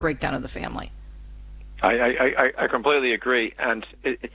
breakdown of the family. I completely agree, and it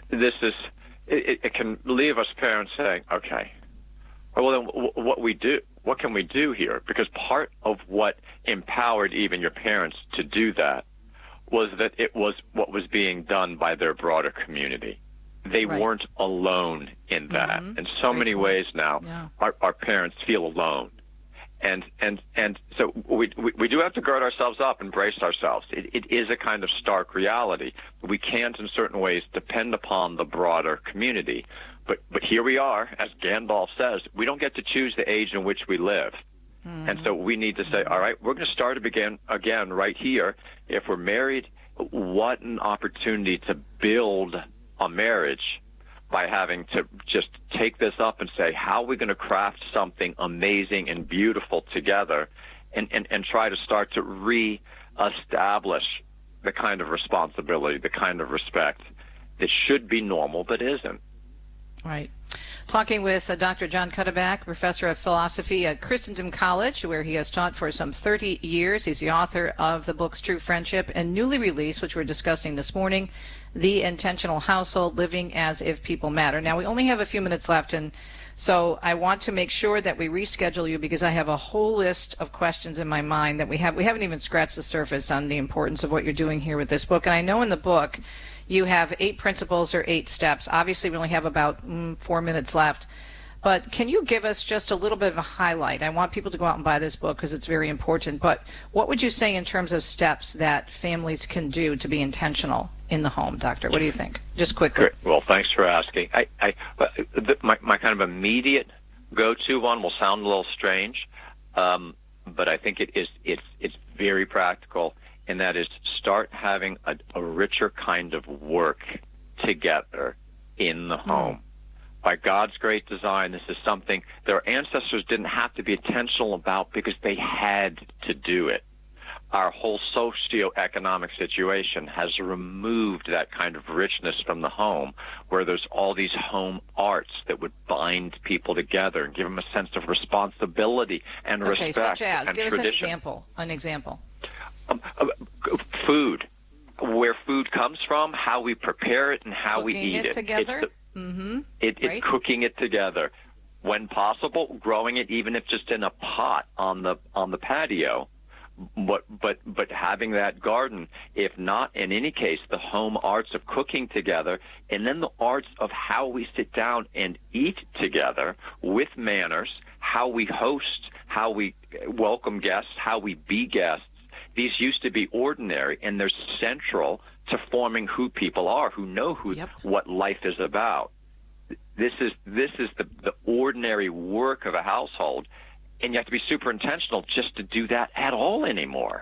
can leave us parents saying, okay, well then what can we do here? Because part of what empowered even your parents to do that was that it was what was being done by their broader community. They weren't alone in that. In so many ways now, our parents feel alone. And so we do have to gird ourselves up and brace ourselves. It is a kind of stark reality. We can't, in certain ways, depend upon the broader community. But here we are, as Gandalf says, we don't get to choose the age in which we live. And so we need to say, all right, we're going to start again right here. If we're married, what an opportunity to build a marriage by having to just take this up and say, how are we going to craft something amazing and beautiful together and try to start to re-establish the kind of responsibility, the kind of respect that should be normal but isn't. Right. Talking with Dr. Jon Cuddeback, professor of philosophy at Christendom College, where he has taught for some 30 years. He's the author of the books True Friendship and newly released, which we're discussing this morning, The Intentional Household, Living as If People Matter. Now, we only have a few minutes left, and so I want to make sure that we reschedule you because I have a whole list of questions in my mind that we haven't even scratched the surface on the importance of what you're doing here with this book. And I know in the book you have 8 principles or 8 steps. Obviously, we only have about 4 minutes left. But can you give us just a little bit of a highlight? I want people to go out and buy this book because it's very important. But what would you say in terms of steps that families can do to be intentional in the home, Doctor? What do you think? Just quickly. Great. Well, thanks for asking. My kind of immediate go-to one will sound a little strange, but I think it's very practical, and that is start having a richer kind of work together in the home. By God's great design, this is something their ancestors didn't have to be intentional about because they had to do it. Our whole socioeconomic situation has removed that kind of richness from the home, where there's all these home arts that would bind people together and give them a sense of responsibility and respect. Such as, and give tradition. us an example. Food, where food comes from, how we prepare it, and how we eat it. Together? It's cooking it together. When possible, growing it, even if just in a pot on the patio. But having that garden, if not, in any case, the home arts of cooking together, and then the arts of how we sit down and eat together with manners, how we host, how we welcome guests, how we be guests. These used to be ordinary, and they're central to forming who people are, who know what life is about. This is the ordinary work of a household. And you have to be super intentional just to do that at all anymore.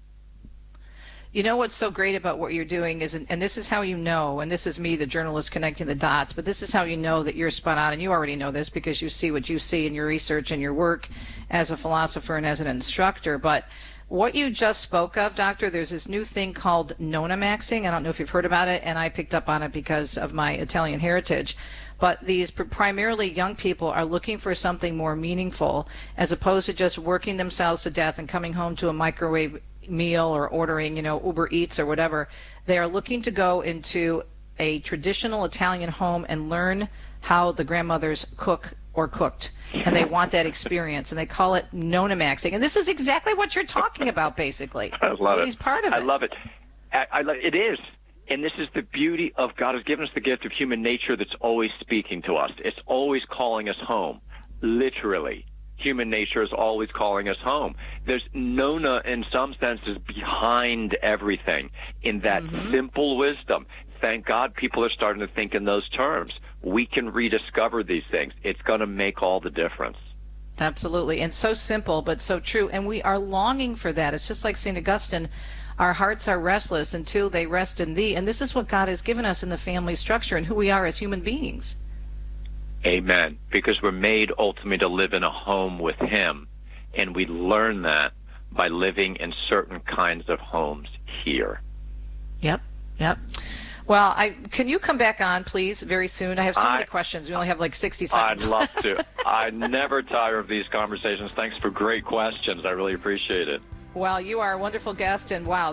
You know what's so great about what you're doing is, and this is how you know, and this is me, the journalist, connecting the dots, but this is how you know that you're spot on, and you already know this because you see what you see in your research and your work as a philosopher and as an instructor. But what you just spoke of, Doctor, there's this new thing called nonamaxing. I don't know if you've heard about it, and I picked up on it because of my Italian heritage. But these primarily young people are looking for something more meaningful as opposed to just working themselves to death and coming home to a microwave meal or ordering, Uber Eats or whatever. They are looking to go into a traditional Italian home and learn how the grandmothers cook or cooked. And they want that experience, and they call it nonamaxing. And this is exactly what you're talking about, basically. I love it. He's part of it. I love it. It is. And this is the beauty of God has given us the gift of human nature that's always speaking to us. It's always calling us home, literally. Human nature is always calling us home. There's Nona, in some senses, behind everything in that simple wisdom. Thank God people are starting to think in those terms. We can rediscover these things. It's going to make all the difference. Absolutely. And so simple, but so true. And we are longing for that. It's just like St. Augustine. Our hearts are restless until they rest in thee. And this is what God has given us in the family structure and who we are as human beings. Amen. Because we're made ultimately to live in a home with him. And we learn that by living in certain kinds of homes here. Yep. Well, can you come back on, please, very soon? I have so many questions. We only have like 60 seconds. I'd love to. I never tire of these conversations. Thanks for great questions. I really appreciate it. Well, you are a wonderful guest, and wow,